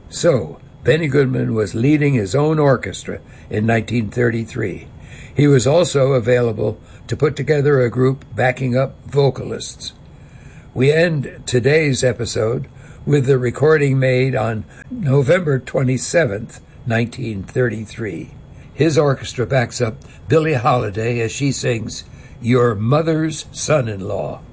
So, Benny Goodman was leading his own orchestra in 1933. He was also available to put together a group backing up vocalists. We end today's episode with the recording made on November 27th, 1933. His orchestra backs up Billie Holiday as she sings "Your Mother's Son-in-Law."